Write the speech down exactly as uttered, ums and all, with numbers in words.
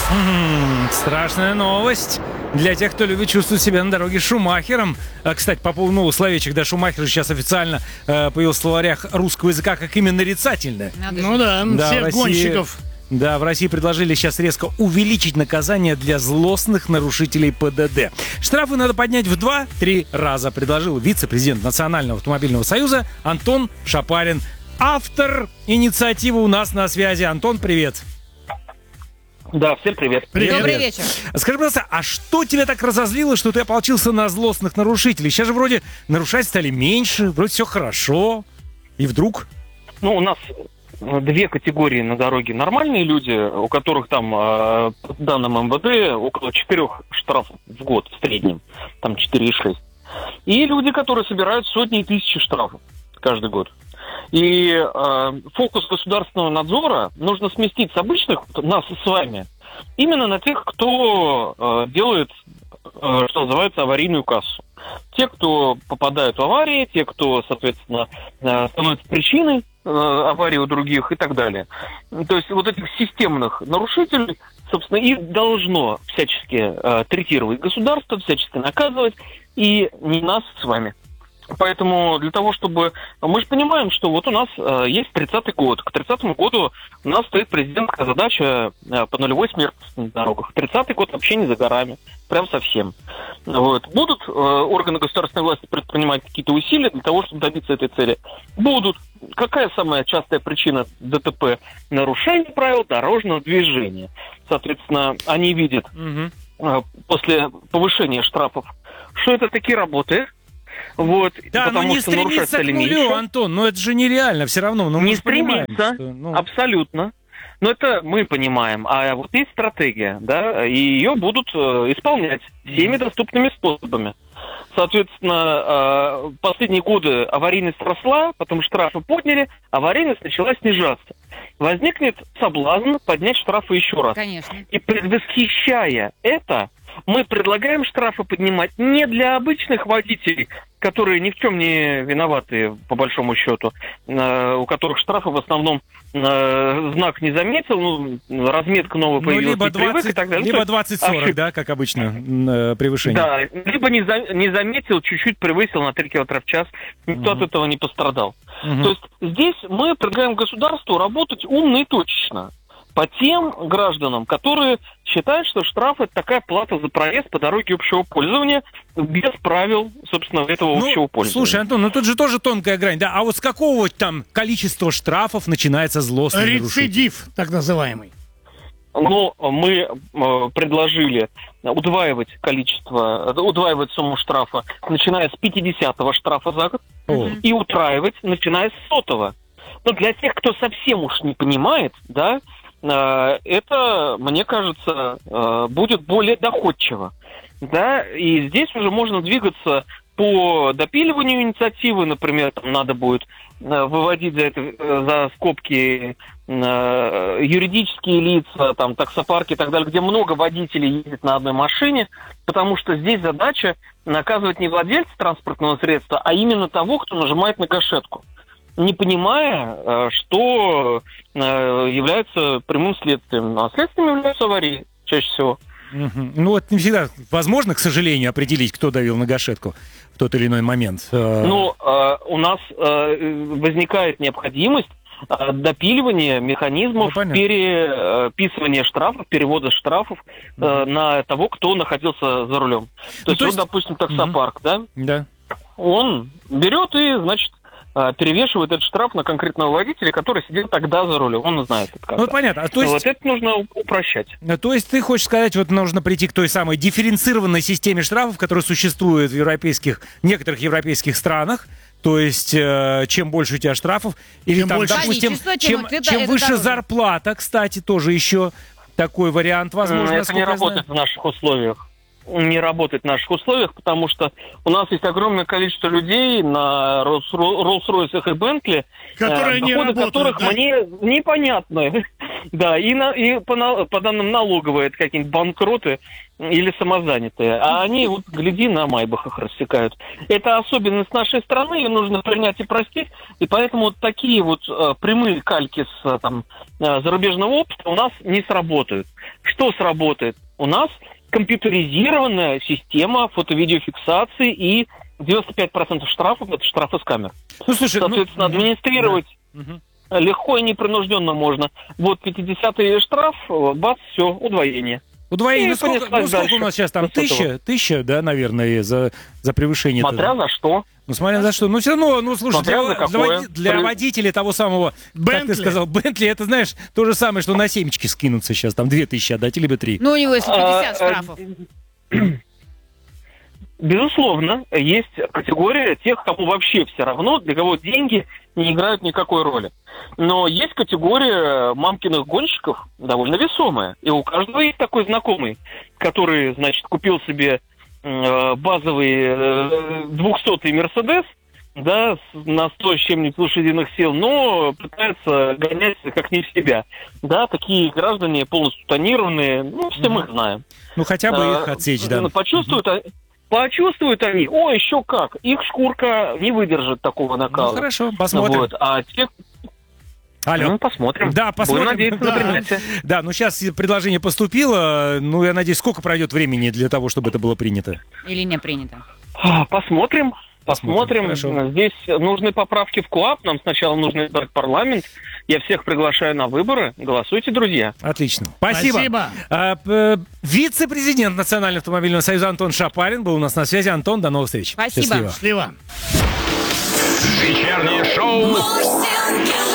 М-м, страшная новость для тех, кто любит чувствовать себя на дороге Шумахером. А, кстати, по поводу новых словечек, да, Шумахер же сейчас официально э, появился в словарях русского языка как имя нарицательное. Надо ну да, да всех России, гонщиков. Да, в России предложили сейчас резко увеличить наказание для злостных нарушителей ПДД. Штрафы надо поднять в два-три раза, предложил вице-президент Национального автомобильного союза Антон Шапарин. Автор инициативы у нас на связи. Антон, привет. Да, всем привет. Привет. Добрый вечер. Скажи, пожалуйста, а что тебя так разозлило, что ты ополчился на злостных нарушителей? Сейчас же вроде нарушать стали меньше, вроде все хорошо. И вдруг... Ну, у нас две категории на дороге. Нормальные люди, у которых там, по данным МВД, около четырех штрафов в год в среднем. Там четыре и шесть. И люди, которые собирают сотни и тысячи штрафов каждый год. И э, фокус государственного надзора нужно сместить с обычных, нас с вами, именно на тех, кто э, делает, э, что называется, аварийную кассу. Те, кто попадают в аварии, те, кто, соответственно, э, становится причиной э, аварии у других и так далее. То есть вот этих системных нарушителей, собственно, их должно всячески э, третировать государство, всячески наказывать, и не нас с вами. Поэтому для того, чтобы... Мы же понимаем, что вот у нас э, есть тридцатый год. К тридцатому году у нас стоит президентская задача э, по нулевой смертности на дорогах. тридцатый год вообще не за горами. Прям совсем. Вот. Будут э, органы государственной власти предпринимать какие-то усилия для того, чтобы добиться этой цели? Будут. Какая самая частая причина ДТП? Нарушение правил дорожного движения. Соответственно, они видят Угу. э, после повышения штрафов, что это таки работает. Вот, да, но не стремиться к нулю, меньше. Антон, но это же нереально все равно. Но не стремиться, понимаем, что, ну... абсолютно. Но это мы понимаем. А вот есть стратегия, да, и ее будут э, исполнять всеми доступными способами. Соответственно, э, последние годы аварийность росла, потом штрафы подняли, аварийность начала снижаться. Возникнет соблазн поднять штрафы еще раз. Конечно. И предвосхищая это, мы предлагаем штрафы поднимать не для обычных водителей, которые ни в чем не виноваты, по большому счету, э, у которых штрафы в основном э, знак не заметил, ну, разметка новая появилась, ну, либо не привык и так далее. Либо двадцать-сорок, да, как обычно, э, превышение. Да, либо не, за, не заметил, чуть-чуть превысил на три километра в час, никто угу. от этого не пострадал. Угу. То есть здесь мы предлагаем государству работать умно и точечно по тем гражданам, которые считают, что штраф – это такая плата за проезд по дороге общего пользования без правил, собственно, этого ну, общего пользования. Слушай, Антон, ну тут же тоже тонкая грань, да? А вот с какого там количества штрафов начинается злостный нарушитель? Рецидив, так называемый. Ну, мы э, предложили удваивать количество, удваивать сумму штрафа, начиная с пятидесятого штрафа за год, О. и утраивать, начиная с сотого. Но для тех, кто совсем уж не понимает, да, это, мне кажется, будет более доходчиво. Да? И здесь уже можно двигаться по допиливанию инициативы. Например, там надо будет выводить за это за скобки юридические лица, там, таксопарки и так далее, где много водителей ездит на одной машине, потому что здесь задача наказывать не владельца транспортного средства, а именно того, кто нажимает на гашетку, не понимая, что является прямым следствием. А следствием являются аварии чаще всего. Угу. Ну вот не всегда возможно, к сожалению, определить, кто давил на гашетку в тот или иной момент. Ну, у нас возникает необходимость допиливания механизмов ну, переписывания штрафов, перевода штрафов mm-hmm. на того, кто находился за рулем. То ну, есть, то есть, вот, допустим, таксопарк, mm-hmm. да? Да. Он берет и, значит, перевешивает этот штраф на конкретного водителя, который сидел тогда за рулем. Он знает это как. Ну, понятно. А то есть... Вот это нужно упрощать. То есть ты хочешь сказать, вот нужно прийти к той самой дифференцированной системе штрафов, которая существует в европейских, некоторых европейских странах. То есть, э, чем больше у тебя штрафов, или чем там, больше... допустим, Количество, чем, это, чем это выше дороже. Зарплата, кстати, тоже еще такой вариант, возможно. Это не работает в наших условиях. не работает в наших условиях, потому что у нас есть огромное количество людей на Роллс-Ройсах и Бентли, которые не работают, которых да? мне непонятно. Да, и, на, и по, на, по данным налоговой, это какие-нибудь банкроты или самозанятые. А они, вот, гляди, на майбахах рассекают. Это особенность нашей страны, ее нужно принять и простить. И поэтому вот такие вот э, прямые кальки с там, э, зарубежного опыта у нас не сработают. Что сработает? У нас компьютеризированная система фото-видеофиксации, и девяносто пять процентов штрафов – это штрафы с камер. Ну, слушай, соответственно, ну, администрировать да. легко и непринужденно можно. Вот пятидесятый штраф, бац, все, удвоение. Удвоение. Ну, сколько, ну, сколько у нас сейчас там? Тысяча? Тысяча, да, наверное, за, за превышение. Смотря за что. Ну, смотря за что. Ну, все равно, ну, слушай, для, для, для При... водителей того самого, Бентли. Как ты сказал, Бентли, это, знаешь, то же самое, что на семечки скинуться сейчас, там, две тысячи отдать, либо три. Ну, у него если пятьдесят а, штрафов. Безусловно, есть категория тех, кому вообще все равно, для кого деньги не играют никакой роли. Но есть категория мамкиных гонщиков довольно весомая. И у каждого есть такой знакомый, который, значит, купил себе э, базовый э, двухсотый Мерседес, да, на сто с чем-нибудь лошадиных сил, но пытается гонять как не в себя. Да, такие граждане полностью тонированные, ну, все мы их знаем. Ну, хотя бы их отсечь, да. Почувствуют... Почувствуют они, о, еще как, их шкурка не выдержит такого накала. Ну, хорошо, посмотрим. Вот. А те... Алло. Ну, посмотрим. Да, посмотрим. Будем надеяться да. на принятие. Да, ну сейчас предложение поступило, ну, я надеюсь, сколько пройдет времени для того, чтобы это было принято? Или не принято? Посмотрим. Посмотрим. Посмотрим. Здесь нужны поправки в КоАП. Нам сначала нужно избрать парламент. Я всех приглашаю на выборы. Голосуйте, друзья. Отлично. Спасибо. Спасибо. А, п- вице-президент Национального автомобильного союза Антон Шапарин был у нас на связи. Антон, до новых встреч. Спасибо. Счастливо. Счастливо. Вечернее шоу